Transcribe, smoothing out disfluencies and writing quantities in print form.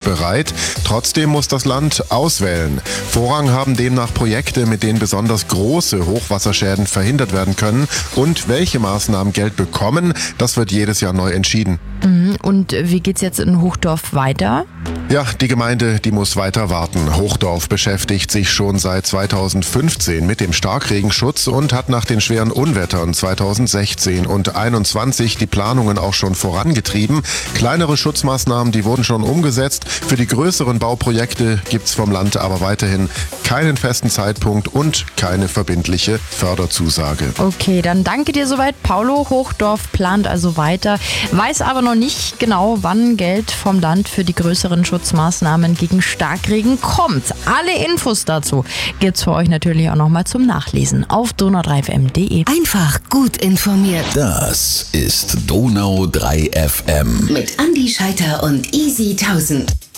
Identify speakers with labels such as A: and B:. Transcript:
A: bereit. Trotzdem muss das Land auswählen. Vorrang haben demnach Projekte, mit denen besonders große Hochwasserschäden verhindert werden können. Und welche Maßnahmen Geld bekommen, das wird jedes Jahr neu entschieden.
B: Und wie geht's jetzt in Hochdorf weiter?
A: Ja, die Gemeinde, die muss weiter warten. Hochdorf beschäftigt sich schon seit 2015 mit dem Starkregenschutz und hat nach den schweren Unwettern 2016 und 2021 die Planungen auch schon vorangetrieben. Kleinere Schutzmaßnahmen, die wurden schon umgesetzt. Für die größeren Bauprojekte gibt's vom Land aber weiterhin keinen festen Zeitpunkt und keine verbindliche Förderzusage.
B: Okay, dann danke dir soweit. Paulo, Hochdorf plant also weiter, weiß aber noch nicht genau, wann Geld vom Land für die größeren Schutzmaßnahmen gegen Starkregen kommt. Alle Infos dazu gibt's für euch natürlich auch nochmal zum Nachlesen auf donau3fm.de.
C: Einfach gut informiert.
D: Das ist Donau 3 FM.
C: Mit Andi Scheiter und Easy 1000.